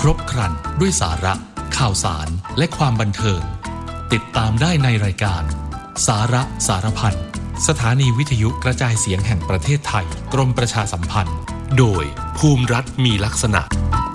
รบครันด้วยสาระข่าวสารและความบันเทิงติดตามได้ในรายการสาระสารพันสถานีวิทยุกระจายเสียงแห่งประเทศไทยกรมประชาสัมพันธ์โดยภูมิรัฐมีลักษณะ